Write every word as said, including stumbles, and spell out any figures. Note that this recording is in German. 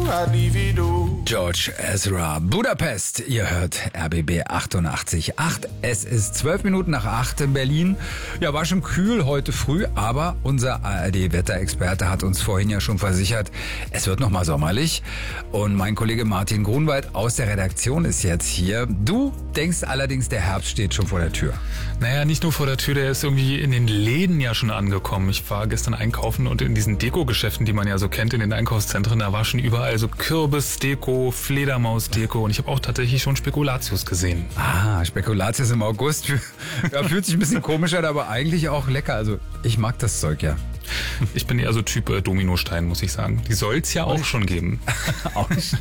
George Ezra, Budapest. Ihr hört R B B achtundachtzig Komma acht. Es ist zwölf Minuten nach acht in Berlin. Ja, war schon kühl heute früh, aber unser A R D-Wetterexperte hat uns vorhin ja schon versichert, es wird nochmal sommerlich. Und mein Kollege Martin Grunwald aus der Redaktion ist jetzt hier. Du denkst allerdings, der Herbst steht schon vor der Tür. Naja, nicht nur vor der Tür, der ist irgendwie in den Läden ja schon angekommen. Ich war gestern einkaufen und in diesen Deko-Geschäften, die man ja so kennt in den Einkaufszentren, da war schon überall so Kürbis-Deko, Fledermaus-Deko und ich habe auch tatsächlich schon Spekulatius gesehen. Ah, Spekulatius im August. Ja, fühlt sich ein bisschen komisch an, aber eigentlich auch lecker. Also ich mag das Zeug ja. Ich bin eher so Typ äh, Dominostein, muss ich sagen. Die soll es ja auch schon geben. Auch nicht